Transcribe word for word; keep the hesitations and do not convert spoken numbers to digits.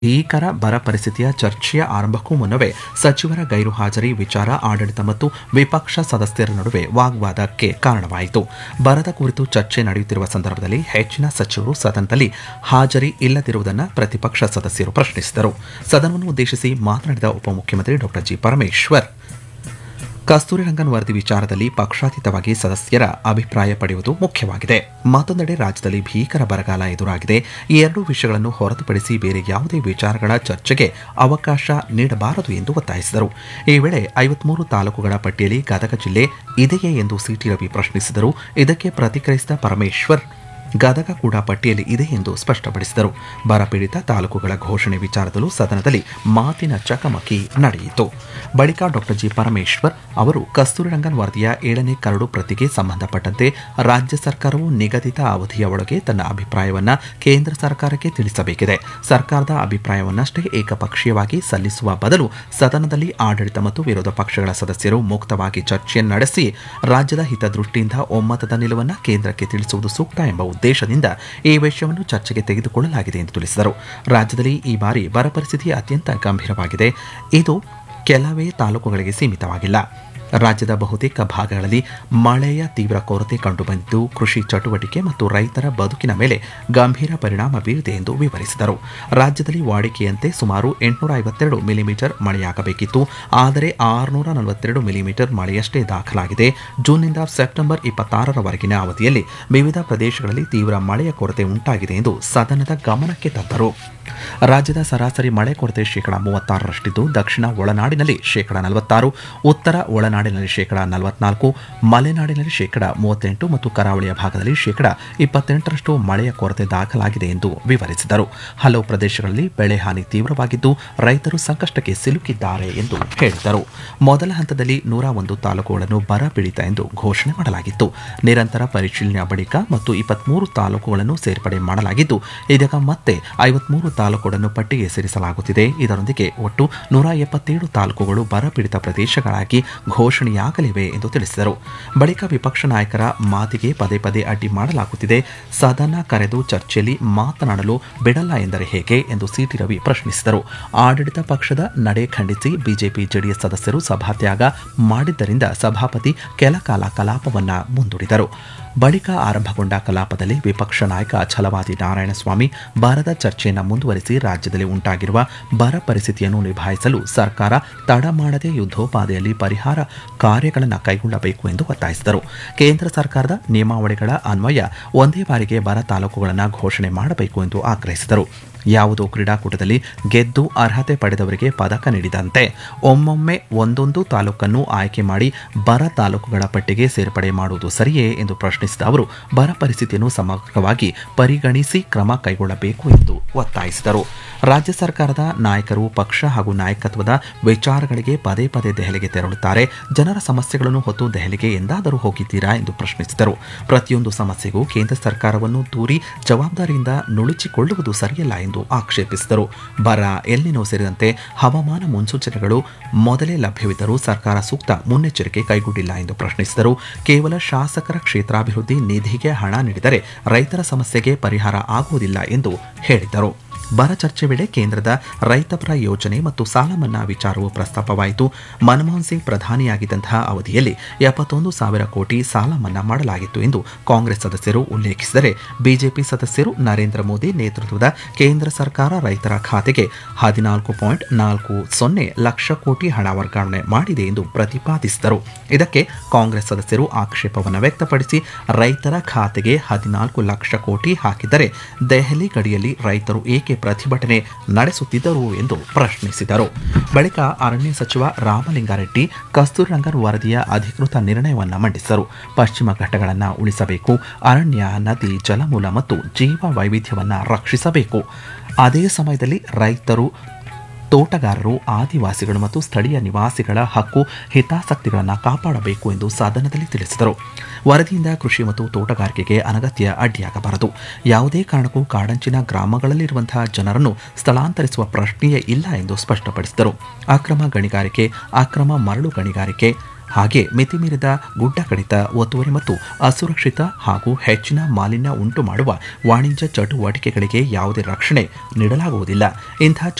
ಭೀಕರ ಬರ ಪರಿಸ್ಥಿತಿಯ ಚರ್ಚೆಯ ಆರಂಭಕ್ಕೂ ಮುನ್ನವೇ ಸಚಿವರ ಗೈರು ಹಾಜರಿ ವಿಚಾರ ಆಡಳಿತ ಮತ್ತು ವಿಪಕ್ಷ ಸದಸ್ಯರ ನಡುವೆ ವಾಗ್ವಾದಕ್ಕೆ ಕಾರಣವಾಯಿತು. ಬರದ ಕುರಿತು ಚರ್ಚೆ ನಡೆಯುತ್ತಿರುವ ಸಂದರ್ಭದಲ್ಲಿ ಹೆಚ್ಚಿನ ಸಚಿವರು ಸದನದಲ್ಲಿ ಹಾಜರಿ ಇಲ್ಲದಿರುವುದನ್ನು ಪ್ರತಿಪಕ್ಷ ಸದಸ್ಯರು ಪ್ರಶ್ನಿಸಿದರು. ಸದನವನ್ನು ಉದ್ದೇಶಿಸಿ ಮಾತನಾಡಿದ ಉಪಮುಖ್ಯಮಂತ್ರಿ ಡಾ ಜಿ ಪರಮೇಶ್ವರ್, ಕಸ್ತೂರಿ ರಂಗನ್ ವರದಿ ವಿಚಾರದಲ್ಲಿ ಪಕ್ಷಾತೀತವಾಗಿ ಸದಸ್ಯರ ಅಭಿಪ್ರಾಯ ಪಡೆಯುವುದು ಮುಖ್ಯವಾಗಿದೆ. ಮತ್ತೊಂದೆಡೆ ರಾಜ್ಯದಲ್ಲಿ ಭೀಕರ ಬರಗಾಲ ಎದುರಾಗಿದೆ. ಈ ಎರಡು ವಿಷಯಗಳನ್ನು ಹೊರತುಪಡಿಸಿ ಬೇರೆ ಯಾವುದೇ ವಿಚಾರಗಳ ಚರ್ಚೆಗೆ ಅವಕಾಶ ನೀಡಬಾರದು ಎಂದು ಒತ್ತಾಯಿಸಿದರು. ಈ ವೇಳೆ ಐವತ್ಮೂರು ತಾಲೂಕುಗಳ ಪಟ್ಟಿಯಲ್ಲಿ ಗದಗ ಜಿಲ್ಲೆ ಇದೆಯೇ ಎಂದು ಸಿಟಿ ರವಿ ಪ್ರಶ್ನಿಸಿದರು. ಇದಕ್ಕೆ ಪ್ರತಿಕ್ರಿಯಿಸಿದ ಪರಮೇಶ್ವರ್, ಗದಗ ಕೂಡ ಪಟ್ಟಿಯಲ್ಲಿ ಇದೆ ಎಂದು ಸ್ಪಷ್ಟಪಡಿಸಿದರು. ಬರಪೀಡಿತ ತಾಲೂಕುಗಳ ಘೋಷಣೆ ವಿಚಾರದಲ್ಲೂ ಸದನದಲ್ಲಿ ಮಾತಿನ ಚಕಮಕಿ ನಡೆಯಿತು. ಬಳಿಕ ಡಾ ಜಿ ಪರಮೇಶ್ವರ್ ಅವರು ಕಸ್ತೂರಿ ರಂಗನ್ ವರದಿಯ ಏಳನೇ ಕರಡು ಪ್ರತಿಗೆ ಸಂಬಂಧಪಟ್ಟಂತೆ ರಾಜ್ಯ ಸರ್ಕಾರವು ನಿಗದಿತ ಅವಧಿಯ ಒಳಗೆ ತನ್ನ ಅಭಿಪ್ರಾಯವನ್ನು ಕೇಂದ್ರ ಸರ್ಕಾರಕ್ಕೆ ತಿಳಿಸಬೇಕಿದೆ. ಸರ್ಕಾರದ ಅಭಿಪ್ರಾಯವನ್ನಷ್ಟೇ ಏಕಪಕ್ಷೀಯವಾಗಿ ಸಲ್ಲಿಸುವ ಬದಲು ಸದನದಲ್ಲಿ ಆಡಳಿತ ಮತ್ತು ವಿರೋಧ ಪಕ್ಷಗಳ ಸದಸ್ಯರು ಮುಕ್ತವಾಗಿ ಚರ್ಚೆಯನ್ನು ನಡೆಸಿ ರಾಜ್ಯದ ಹಿತದೃಷ್ಟಿಯಿಂದ ಒಮ್ಮತದ ನಿಲುವನ್ನು ಕೇಂದ್ರಕ್ಕೆ ತಿಳಿಸುವುದು ಸೂಕ್ತ ಎಂಬ ಉದ್ದೇಶದಿಂದ ಈ ವಿಷಯವನ್ನು ಚರ್ಚೆಗೆ ತೆಗೆದುಕೊಳ್ಳಲಾಗಿದೆ ಎಂದು ತಿಳಿಸಿದರು. ರಾಜ್ಯದಲ್ಲಿ ಈ ಬಾರಿ ಬರ ಪರಿಸ್ಥಿತಿ ಅತ್ಯಂತ ಗಂಭೀರವಾಗಿದೆ. ಇದು ಕೆಲವೇ ತಾಲೂಕುಗಳಿಗೆ ಸೀಮಿತವಾಗಿಲ್ಲ. ರಾಜ್ಯದ ಬಹುತೇಕ ಭಾಗಗಳಲ್ಲಿ ಮಳೆಯ ತೀವ್ರ ಕೊರತೆ ಕಂಡುಬಂದಿದ್ದು ಕೃಷಿ ಚಟುವಟಿಕೆ ಮತ್ತು ರೈತರ ಬದುಕಿನ ಮೇಲೆ ಗಂಭೀರ ಪರಿಣಾಮ ಬೀರಿದೆ ಎಂದು ವಿವರಿಸಿದರು. ರಾಜ್ಯದಲ್ಲಿ ವಾಡಿಕೆಯಂತೆ ಸುಮಾರು ಎಂಟುನೂರ ಐವತ್ತೆರಡು ಮಿಲಿಮೀಟರ್ ಮಳೆಯಾಗಬೇಕಿತ್ತು. ಆದರೆ ಆರುನೂರ ನಲವತ್ತೆರಡು ಮಿಲಿಮೀಟರ್ ಮಳೆಯಷ್ಟೇ ದಾಖಲಾಗಿದೆ. ಜೂನ್ನಿಂದ ಸೆಪ್ಟೆಂಬರ್ ಇಪ್ಪತ್ತಾರರವರೆಗಿನ ಅವಧಿಯಲ್ಲಿ ವಿವಿಧ ಪ್ರದೇಶಗಳಲ್ಲಿ ತೀವ್ರ ಮಳೆಯ ಕೊರತೆ ಉಂಟಾಗಿದೆ ಎಂದು ಸದನದ ಗಮನಕ್ಕೆ ತಂದರು. ರಾಜ್ಯದ ಸರಾಸರಿ ಮಳೆ ಕೊರತೆ ಶೇಕಡಾ ಮೂವತ್ತಾರರಷ್ಟಿದ್ದು ದಕ್ಷಿಣ ಒಳನಾಡಿನಲ್ಲಿ ಶೇಕಡಾ ನಲವತ್ತಾರು, ಉತ್ತರ ಒಳನಾಡಿನಲ್ಲಿ ಶೇಕಡಾ ನಲವತ್ನಾಲ್ಕು, ಮಲೆನಾಡಿನಲ್ಲಿ ಶೇಕಡಾ ಮೂವತ್ತೆಂಟು ಮತ್ತು ಕರಾವಳಿಯ ಭಾಗದಲ್ಲಿ ಶೇಕಡಾ ಇಪ್ಪತ್ತೆಂಟರಷ್ಟು ಮಳೆಯ ಕೊರತೆ ದಾಖಲಾಗಿದೆ ಎಂದು ವಿವರಿಸಿದರು. ಹಲವು ಪ್ರದೇಶಗಳಲ್ಲಿ ಬೆಳೆ ಹಾನಿ ತೀವ್ರವಾಗಿದ್ದು ರೈತರು ಸಂಕಷ್ಟಕ್ಕೆ ಸಿಲುಕಿದ್ದಾರೆ ಎಂದು ಹೇಳಿದರು. ಮೊದಲ ಹಂತದಲ್ಲಿ ನೂರ ಒಂದು ತಾಲೂಕುಗಳನ್ನು ಬರ ಪೀಡಿತ ಎಂದು ಘೋಷಣೆ ಮಾಡಲಾಗಿತ್ತು. ನಿರಂತರ ಪರಿಶೀಲನೆಯ ಬಳಿಕ ಮತ್ತು ಇಪ್ಪತ್ಮೂರು ತಾಲೂಕುಗಳನ್ನು ಸೇರ್ಪಡೆ ಮಾಡಲಾಗಿದ್ದು ಇದೀಗ ಮತ್ತೆ ಐವತ್ಮೂರು ತಾಲೂಕುಗಳನ್ನು ಪಟ್ಟಿಗೆ ಸೇರಿಸಲಾಗುತ್ತಿದೆ. ಇದರೊಂದಿಗೆ ಒಟ್ಟು ನೂರ ಎಪ್ಪತ್ತೇಳು ತಾಲೂಕುಗಳು ಬರಪೀಡಿತ ಪ್ರದೇಶಗಳಾಗಿ ಘೋಷಣೆಯಾಗಲಿವೆ ಎಂದು ತಿಳಿಸಿದರು. ಬಳಿಕ ವಿಪಕ್ಷ ನಾಯಕರ ಮಾತಿಗೆ ಪದೇ ಪದೇ ಅಡ್ಡಿ ಮಾಡಲಾಗುತ್ತಿದೆ. ಸದನ ಕರೆದು ಚರ್ಚೆಯಲ್ಲಿ ಮಾತನಾಡಲು ಬಿಡಲ್ಲ ಎಂದರೆ ಹೇಗೆ ಎಂದು ಸಿಟಿ ರವಿ ಪ್ರಶ್ನಿಸಿದರು. ಆಡಳಿತ ಪಕ್ಷದ ನಡೆ ಖಂಡಿಸಿ ಬಿಜೆಪಿ ಜೆಡಿಎಸ್ ಸದಸ್ಯರು ಸಭಾತ್ಯಾಗ ಮಾಡಿದ್ದರಿಂದ ಸಭಾಪತಿ ಕೆಲ ಕಾಲ ಕಲಾಪವನ್ನು ಮುಂದೂಡಿದರು. ಬಳಿಕ ಆರಂಭಗೊಂಡ ಕಲಾಪದಲ್ಲಿ ವಿಪಕ್ಷ ನಾಯಕ ಛಲವಾದಿ ನಾರಾಯಣಸ್ವಾಮಿ ಬರದ ಚರ್ಚೆಯನ್ನು ಮುಂದುವರಿಸಿ ರಾಜ್ಯದಲ್ಲಿ ಉಂಟಾಗಿರುವ ಬರ ಪರಿಸ್ಥಿತಿಯನ್ನು ನಿಭಾಯಿಸಲು ಸರ್ಕಾರ ತಡ ಮಾಡದೆ ಯುದ್ಧೋಪಾದಿಯಲ್ಲಿ ಪರಿಹಾರ ಕಾರ್ಯಗಳನ್ನು ಕೈಗೊಳ್ಳಬೇಕು ಎಂದು ಒತ್ತಾಯಿಸಿದರು. ಕೇಂದ್ರ ಸರ್ಕಾರದ ನಿಯಮಾವಳಿಗಳ ಅನ್ವಯ ಒಂದೇ ಬಾರಿಗೆ ಬರ ತಾಲೂಕುಗಳನ್ನು ಘೋಷಣೆ ಮಾಡಬೇಕು ಎಂದು ಆಗ್ರಹಿಸಿದರು. ಯಾವುದೋ ಕ್ರೀಡಾಕೂಟದಲ್ಲಿ ಗೆದ್ದು ಅರ್ಹತೆ ಪಡೆದವರಿಗೆ ಪದಕ ನೀಡಿದಂತೆ ಒಮ್ಮೊಮ್ಮೆ ಒಂದೊಂದು ತಾಲೂಕನ್ನು ಆಯ್ಕೆ ಮಾಡಿ ಬರ ತಾಲೂಕುಗಳ ಪಟ್ಟಿಗೆ ಸೇರ್ಪಡೆ ಮಾಡುವುದು ಸರಿಯೇ ಎಂದು ಪ್ರಶ್ನಿಸಿದ ಅವರು ಬರ ಪರಿಸ್ಥಿತಿಯನ್ನು ಸಮಗ್ರವಾಗಿ ಪರಿಗಣಿಸಿ ಕ್ರಮ ಕೈಗೊಳ್ಳಬೇಕು ಎಂದು ಒತ್ತಾಯಿಸಿದರು. ರಾಜ್ಯ ಸರ್ಕಾರದ ನಾಯಕರು ಪಕ್ಷ ಹಾಗೂ ನಾಯಕತ್ವದ ವಿಚಾರಗಳಿಗೆ ಪದೇ ಪದೇ ದೆಹಲಿಗೆ ತೆರಳುತ್ತಾರೆ. ಜನರ ಸಮಸ್ಯೆಗಳನ್ನು ಹೊತ್ತು ದೆಹಲಿಗೆ ಎಂದಾದರೂ ಹೋಗಿದ್ದೀರಾ ಎಂದು ಪ್ರಶ್ನಿಸಿದರು. ಪ್ರತಿಯೊಂದು ಸಮಸ್ಯೆಗೂ ಕೇಂದ್ರ ಸರ್ಕಾರವನ್ನು ದೂರಿ ಜವಾಬ್ದಾರಿಯಿಂದ ನುಣುಚಿಕೊಳ್ಳುವುದು ಸರಿಯಲ್ಲ ಎಂದು ಆಕ್ಷೇಪಿಸಿದರು. ಬರ, ಎಲ್ನಿನೋ ಸೇರಿದಂತೆ ಹವಾಮಾನ ಮುನ್ಸೂಚನೆಗಳು ಮೊದಲೇ ಲಭ್ಯವಿದ್ದರೂ ಸರ್ಕಾರ ಸೂಕ್ತ ಮುನ್ನೆಚ್ಚರಿಕೆ ಕೈಗೊಂಡಿಲ್ಲ ಎಂದು ಪ್ರಶ್ನಿಸಿದರು. ಕೇವಲ ಶಾಸಕರ ಕ್ಷೇತ್ರಾಭಿವೃದ್ಧಿ ನಿಧಿಗೆ ಹಣ ನೀಡಿದರೆ ರೈತರ ಸಮಸ್ಯೆಗೆ ಪರಿಹಾರ ಆಗುವುದಿಲ್ಲ ಎಂದು ಹೇಳಿದರು. ಬರ ಚರ್ಚೆ ವೇಳೆ ಕೇಂದ್ರದ ರೈತಪರ ಯೋಜನೆ ಮತ್ತು ಸಾಲ ಮನ್ನಾ ವಿಚಾರವು ಪ್ರಸ್ತಾಪವಾಯಿತು. ಮನಮೋಹನ್ ಸಿಂಗ್ ಪ್ರಧಾನಿಯಾಗಿದ್ದಂತಹ ಅವಧಿಯಲ್ಲಿ ಎಪ್ಪತ್ತೊಂದು ಸಾವಿರ ಕೋಟಿ ಸಾಲ ಮನ್ನಾ ಮಾಡಲಾಗಿತ್ತು ಎಂದು ಕಾಂಗ್ರೆಸ್ ಸದಸ್ಯರು ಉಲ್ಲೇಖಿಸಿದರೆ ಬಿಜೆಪಿ ಸದಸ್ಯರು ನರೇಂದ್ರ ಮೋದಿ ನೇತೃತ್ವದ ಕೇಂದ್ರ ಸರ್ಕಾರ ರೈತರ ಖಾತೆಗೆ ಹದಿನಾಲ್ಕು ಪಾಯಿಂಟ್ ನಾಲ್ಕು ಸೊನ್ನೆ ಲಕ್ಷ ಕೋಟಿ ಹಣ ವರ್ಗಾವಣೆ ಮಾಡಿದೆ ಎಂದು ಪ್ರತಿಪಾದಿಸಿದರು. ಇದಕ್ಕೆ ಕಾಂಗ್ರೆಸ್ ಸದಸ್ಯರು ಆಕ್ಷೇಪವನ್ನು ವ್ಯಕ್ತಪಡಿಸಿ ರೈತರ ಖಾತೆಗೆ ಹದಿನಾಲ್ಕು ಲಕ್ಷ ಕೋಟಿ ಹಾಕಿದರೆ ದೆಹಲಿ ಗಡಿಯಲ್ಲಿ ರೈತರು ಏಕೆ ಪ್ರತಿಭಟನೆ ನಡೆಸುತ್ತಿದ್ದರು ಎಂದು ಪ್ರಶ್ನಿಸಿದರು. ಬಳಿಕ ಅರಣ್ಯ ಸಚಿವ ರಾಮಲಿಂಗಾರೆಡ್ಡಿ ಕಸ್ತೂರಿ ರಂಗನ್ ವರದಿಯ ಅಧಿಕೃತ ನಿರ್ಣಯವನ್ನು ಮಂಡಿಸಿದರು. ಪಶ್ಚಿಮ ಘಟ್ಟಗಳನ್ನು ಉಳಿಸಬೇಕು, ಅರಣ್ಯ, ನದಿ, ಜಲಮೂಲ ಮತ್ತು ಜೀವ ವೈವಿಧ್ಯವನ್ನು ರಕ್ಷಿಸಬೇಕು. ಅದೇ ಸಮಯದಲ್ಲಿ ರೈತರು, ತೋಟಗಾರರು, ಆದಿವಾಸಿಗಳು ಮತ್ತು ಸ್ಥಳೀಯ ನಿವಾಸಿಗಳ ಹಕ್ಕು ಹಿತಾಸಕ್ತಿಗಳನ್ನು ಕಾಪಾಡಬೇಕು ಎಂದು ಸದನದಲ್ಲಿ ತಿಳಿಸಿದರು. ವರದಿಯಿಂದ ಕೃಷಿ ಮತ್ತು ತೋಟಗಾರಿಕೆಗೆ ಅನಗತ್ಯ ಅಡ್ಡಿಯಾಗಬಾರದು. ಯಾವುದೇ ಕಾರಣಕ್ಕೂ ಕಾಡಂಚಿನ ಗ್ರಾಮಗಳಲ್ಲಿರುವಂತಹ ಜನರನ್ನು ಸ್ಥಳಾಂತರಿಸುವ ಪ್ರಶ್ನೆಯೇ ಇಲ್ಲ ಎಂದು ಸ್ಪಷ್ಟಪಡಿಸಿದರು. ಅಕ್ರಮ ಗಣಿಗಾರಿಕೆ, ಅಕ್ರಮ ಮರಳು ಗಣಿಗಾರಿಕೆ, ಹಾಗೆ ಮಿತಿಮೀರಿದ ಗುಡ್ಡ ಕಡಿತ, ಒತ್ತುವರಿ ಮತ್ತು ಅಸುರಕ್ಷಿತ ಹಾಗೂ ಹೆಚ್ಚಿನ ಮಾಲಿನ್ಯ ಉಂಟು ಮಾಡುವ ವಾಣಿಜ್ಯ ಚಟುವಟಿಕೆಗಳಿಗೆ ಯಾವುದೇ ರಕ್ಷಣೆ ನೀಡಲಾಗುವುದಿಲ್ಲ. ಇಂಥ